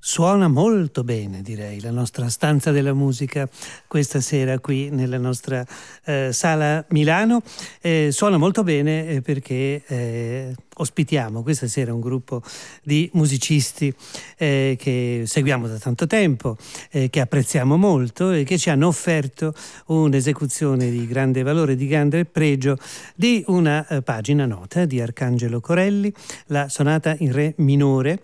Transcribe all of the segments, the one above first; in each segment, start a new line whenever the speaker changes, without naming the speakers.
Suona molto bene, direi, la nostra stanza della musica questa sera qui nella nostra sala Milano. Suona molto bene perché ospitiamo questa sera un gruppo di musicisti che seguiamo da tanto tempo, che apprezziamo molto e che ci hanno offerto un'esecuzione di grande valore, di grande pregio di una pagina nota di Arcangelo Corelli, la sonata in re minore,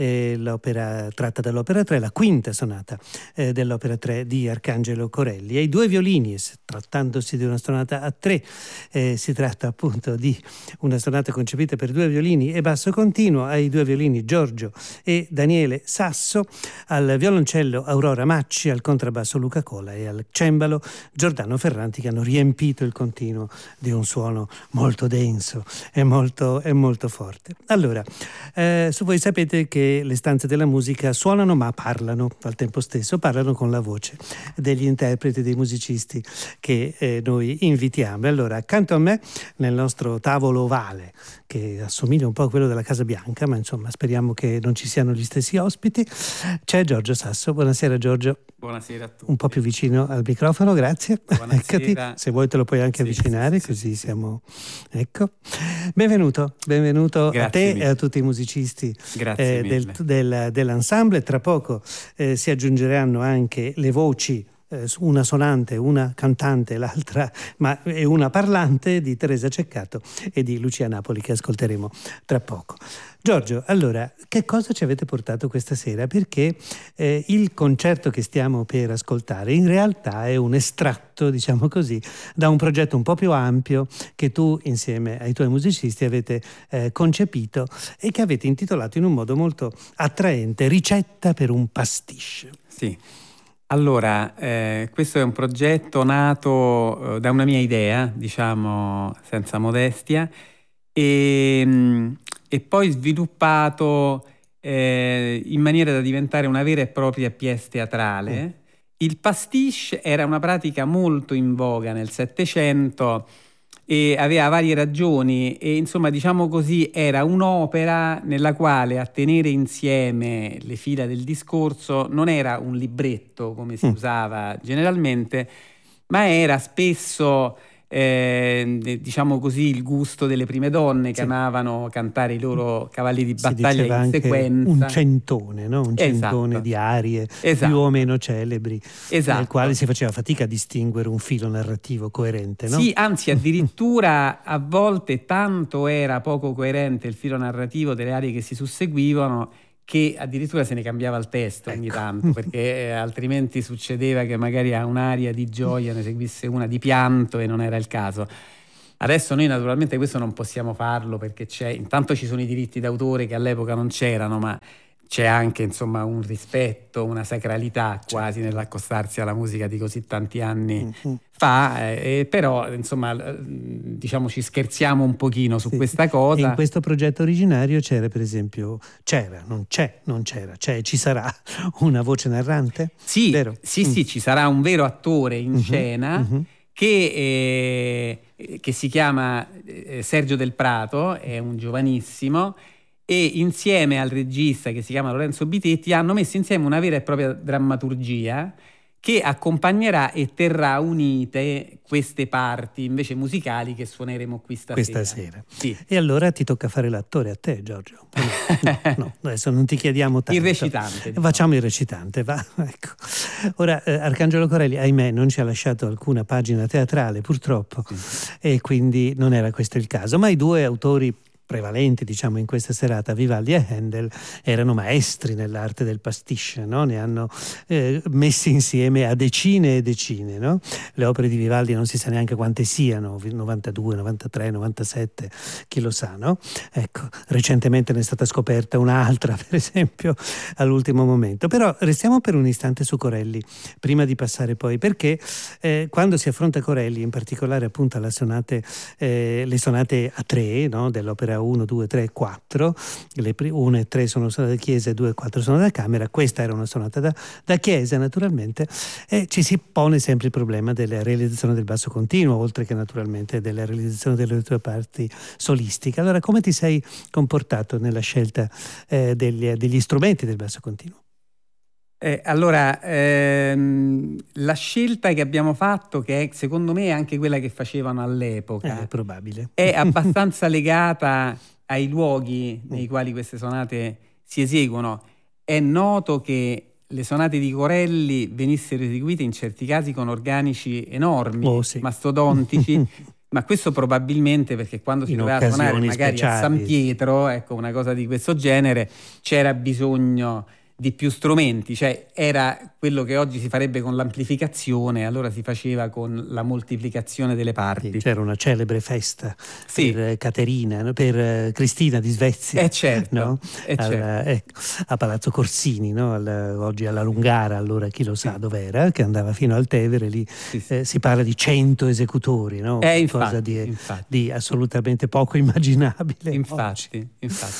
l'opera tratta dall'opera 3, la quinta sonata dell'opera 3 di Arcangelo Corelli. E i due violini, trattandosi di una sonata a tre, si tratta appunto di una sonata concepita per due violini e basso continuo, ai due violini Giorgio e Daniele Sasso, al violoncello Aurora Macci, al contrabbasso Luca Cola e al cembalo Giordano Ferranti, che hanno riempito il continuo di un suono molto denso e molto forte. Allora, voi sapete che le stanze della musica suonano ma parlano al tempo stesso, parlano con la voce degli interpreti, dei musicisti che noi invitiamo. Allora, accanto a me, nel nostro tavolo ovale, che assomiglia un po' a quello della Casa Bianca, ma insomma speriamo che non ci siano gli stessi ospiti, c'è Giorgio Sasso. Buonasera Giorgio.
Buonasera a tutti.
Un po' più vicino al microfono, grazie. Eccoti, se vuoi te lo puoi anche avvicinare, così siamo... Ecco. Benvenuto
Grazie
a te
mille.
E a tutti i musicisti dell'ensemble. Tra poco si aggiungeranno anche le voci, una sonante, una cantante, l'altra e una parlante, di Teresa Ceccato e di Lucia Napoli, che ascolteremo tra poco. Giorgio, allora, che cosa ci avete portato questa sera? Perché il concerto che stiamo per ascoltare in realtà è un estratto, diciamo così, da un progetto un po' più ampio che tu insieme ai tuoi musicisti avete concepito e che avete intitolato in un modo molto attraente Ricetta per un pastiche.
Sì. Allora, questo è un progetto nato da una mia idea, diciamo senza modestia, e poi sviluppato in maniera da diventare una vera e propria pièce teatrale. Il pastiche era una pratica molto in voga nel Settecento e aveva varie ragioni e, insomma, diciamo così, era un'opera nella quale a tenere insieme le fila del discorso non era un libretto come si usava generalmente, ma era spesso diciamo così il gusto delle prime donne che amavano cantare i loro cavalli di battaglia in
anche
sequenza.
Un centone, no? Un centone di arie più o meno celebri, nel quale si faceva fatica a distinguere un filo narrativo coerente, no?
Sì, anzi addirittura a volte tanto era poco coerente il filo narrativo delle arie che si susseguivano che addirittura se ne cambiava il testo ogni tanto, perché altrimenti succedeva che magari a un'aria di gioia ne seguisse una di pianto e non era il caso. Adesso noi naturalmente questo non possiamo farlo perché intanto ci sono i diritti d'autore che all'epoca non c'erano, ma c'è anche, insomma, un rispetto, una sacralità quasi nell'accostarsi alla musica di così tanti anni fa, però insomma diciamo ci scherziamo un pochino su questa cosa.
E in questo progetto originario c'era, per esempio, ci sarà una voce narrante?
Sì,
vero?
Sì, ci sarà un vero attore in scena che si chiama Sergio Del Prato, è un giovanissimo, e insieme al regista che si chiama Lorenzo Bitetti hanno messo insieme una vera e propria drammaturgia che accompagnerà e terrà unite queste parti invece musicali che suoneremo qui stasera.
Sì. E allora ti tocca fare l'attore a te, Giorgio. No, adesso non ti chiediamo tanto.
Il recitante.
Facciamo il recitante, va. Ecco. Ora, Arcangelo Corelli, ahimè, non ci ha lasciato alcuna pagina teatrale, purtroppo, e quindi non era questo il caso, ma i due autori prevalenti, diciamo, in questa serata, Vivaldi e Handel, erano maestri nell'arte del pastiche, no? Ne hanno messi insieme a decine e decine, no? Le opere di Vivaldi non si sa neanche quante siano, 92, 93, 97, chi lo sa, no? Ecco, recentemente ne è stata scoperta un'altra, per esempio, all'ultimo momento. Però restiamo per un istante su Corelli, prima di passare poi, perché quando si affronta Corelli, in particolare appunto le sonate a tre, no? Dell'opera 1, 2, 3, 4, le 1 e 3 sono sonate da chiesa e 2 e 4 sono da camera. Questa era una sonata da chiesa, naturalmente, e ci si pone sempre il problema della realizzazione del basso continuo, oltre che naturalmente della realizzazione delle tue parti solistiche. Allora, come ti sei comportato nella scelta degli strumenti del basso continuo?
Allora, la scelta che abbiamo fatto, che è, secondo me è anche quella che facevano all'epoca,
È probabile.
è abbastanza legata ai luoghi nei quali queste sonate si eseguono. È noto che le sonate di Corelli venissero eseguite in certi casi con organici enormi,
Sì.
mastodontici, ma questo probabilmente perché quando si doveva suonare magari a San Pietro, ecco, una cosa di questo genere, c'era bisogno di più strumenti, cioè era quello che oggi si farebbe con l'amplificazione, allora si faceva con la moltiplicazione delle parti.
Sì, c'era una celebre festa per Caterina, per Cristina di Svezia,
certo,
no?
certo.
A Palazzo Corsini, no? Oggi alla Lungara, allora chi lo sa dov'era, che andava fino al Tevere, lì si parla di 100 esecutori, no? Cosa di assolutamente poco immaginabile.
Infatti.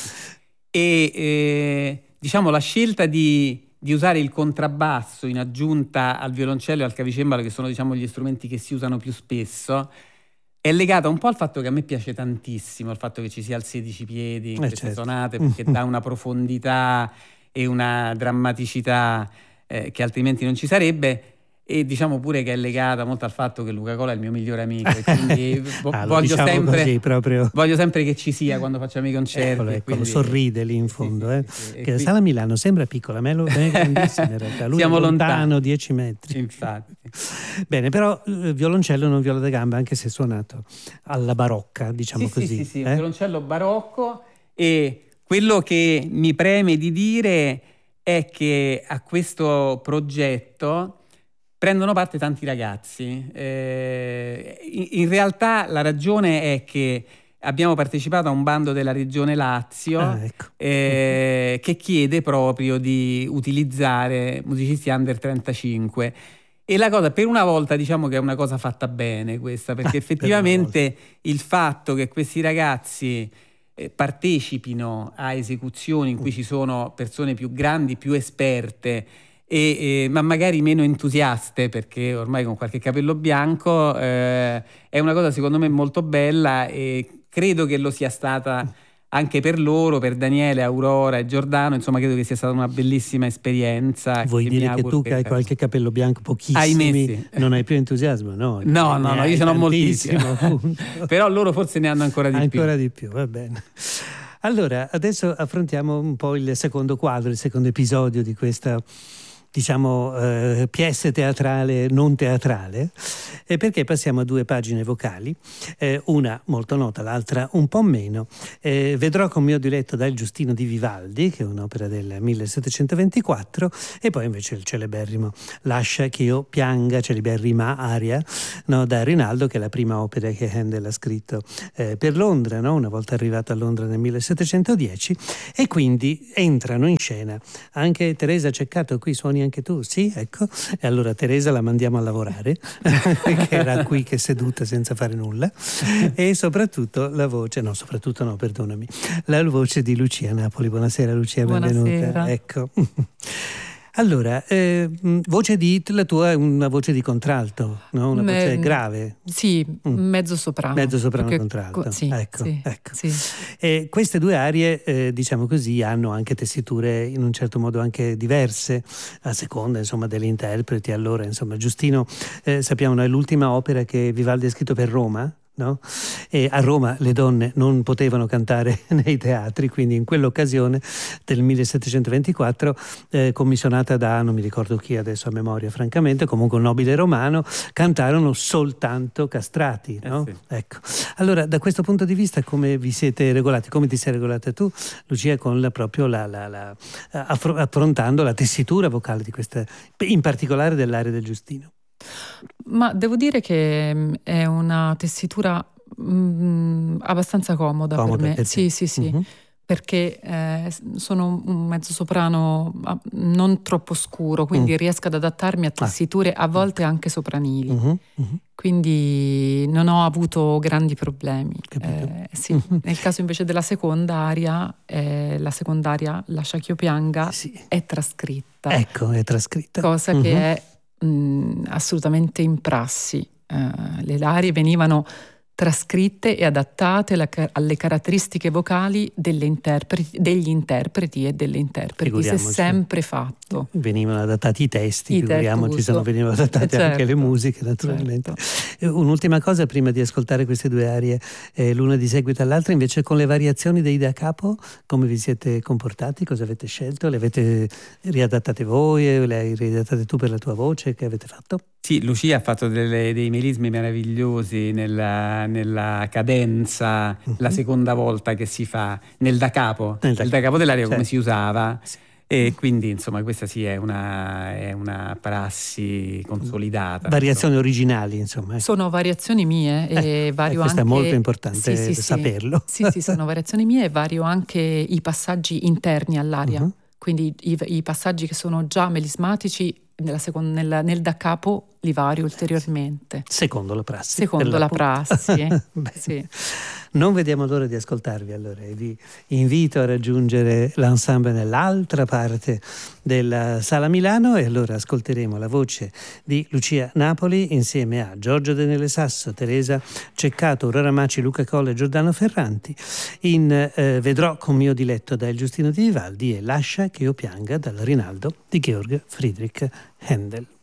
E diciamo la scelta di usare il contrabbasso in aggiunta al violoncello e al clavicembalo, che sono diciamo gli strumenti che si usano più spesso, è legata un po' al fatto che a me piace tantissimo il fatto che ci sia il 16 piedi in queste sonate, perché dà una profondità e una drammaticità che altrimenti non ci sarebbe. E diciamo pure che è legata molto al fatto che Luca Cola è il mio migliore amico e quindi voglio sempre che ci sia quando facciamo i concerti.
Eccolo, sorride lì in fondo. Che la Sala Milano sembra piccola, ma è grandissima in realtà. Lui
siamo
è lontano 10 metri.
Infatti.
Bene, però violoncello non viola da gamba, anche se suonato alla barocca, diciamo così.
Sì, un violoncello barocco, e quello che mi preme di dire è che a questo progetto prendono parte tanti ragazzi. In realtà la ragione è che abbiamo partecipato a un bando della Regione Lazio che chiede proprio di utilizzare musicisti under 35. E la cosa, per una volta, diciamo che è una cosa fatta bene questa, perché effettivamente il fatto che questi ragazzi partecipino a esecuzioni in cui ci sono persone più grandi, più esperte, ma magari meno entusiaste, perché ormai con qualche capello bianco, è una cosa secondo me molto bella, e credo che lo sia stata anche per loro, per Daniele, Aurora e Giordano. Insomma, credo che sia stata una bellissima esperienza.
Vuoi dire che tu che hai qualche capello bianco, pochissimi, non hai più entusiasmo? No,
io ce n'ho moltissimo. Però loro forse ne hanno ancora
di più, va bene. Allora, adesso affrontiamo un po' il secondo quadro, il secondo episodio di questa, diciamo, pièce teatrale non teatrale, perché passiamo a due pagine vocali, una molto nota, l'altra un po' meno. Vedrò con mio diletto dal Giustino di Vivaldi, che è un'opera del 1724, e poi invece il celeberrimo Lascia che io pianga, celeberrima aria, no, da Rinaldo, che è la prima opera che Handel ha scritto per Londra, no? Una volta arrivato a Londra nel 1710, e quindi entrano in scena anche Teresa Ceccato. Qui suoni anche tu? Sì, ecco. E allora Teresa la mandiamo a lavorare, che era qui che seduta senza fare nulla, e soprattutto la voce, la voce di Lucia Napoli. Buonasera Lucia, benvenuta.
Buonasera.
Ecco. Allora, la tua è una voce di contralto, no? Una voce grave.
Sì, mezzo soprano.
Mezzo soprano contralto.
Sì,
ecco.
Sì.
E queste due arie, diciamo così, hanno anche tessiture in un certo modo anche diverse, a seconda, insomma, degli interpreti. Allora, insomma, Giustino, sappiamo, è l'ultima opera che Vivaldi ha scritto per Roma, no? E a Roma le donne non potevano cantare nei teatri, quindi in quell'occasione del 1724, commissionata da, non mi ricordo chi adesso a memoria francamente, comunque un nobile romano, cantarono soltanto castrati, no? Sì. Ecco. Allora, da questo punto di vista, come vi siete regolati? Come ti sei regolata tu, Lucia, con affrontando la tessitura vocale di questa, in particolare dell'aria del Giustino?
Ma devo dire che è una tessitura abbastanza comoda per me. Sì. Mm-hmm. Perché sono un mezzo soprano non troppo scuro, quindi riesco ad adattarmi a tessiture a volte anche sopranili. Quindi non ho avuto grandi problemi. Sì. Nel caso invece della seconda aria, Lascia che io pianga, è trascritta.
Ecco, è trascritta.
Cosa che è assolutamente in prassi. Le arie venivano trascritte e adattate alle caratteristiche vocali degli interpreti e delle interpreti. Si è sempre fatto.
Venivano adattati i testi, figuriamoci se non venivano adattate anche le musiche, naturalmente. Certo. Un'ultima cosa prima di ascoltare queste due arie, l'una di seguito all'altra, invece con le variazioni dei da capo, come vi siete comportati? Cosa avete scelto? Le avete riadattate voi? Le hai riadattate tu per la tua voce? Che avete fatto?
Sì, Lucia ha fatto dei melismi meravigliosi nella cadenza, la seconda volta che si fa nel da capo, il da capo dell'aria, come si usava. Sì. E quindi insomma questa sì è una prassi consolidata.
Variazioni originali, insomma.
Sono variazioni mie e vario
questo
anche...
è molto importante saperlo.
Sì, sono variazioni mie e vario anche i passaggi interni all'aria. Quindi i passaggi che sono già melismatici nel da capo li vario ulteriormente.
Secondo la prassi.
Secondo la prassi.
Sì. Non vediamo l'ora di ascoltarvi allora e vi invito a raggiungere l'ensemble nell'altra parte della Sala Milano e allora ascolteremo la voce di Lucia Napoli insieme a Giorgio De Nelle Sasso, Teresa Ceccato, Aurora Maci, Luca Colle e Giordano Ferranti in Vedrò con mio diletto da Il Giustino di Vivaldi e Lascia che io pianga dal Rinaldo di Georg Friedrich Händel.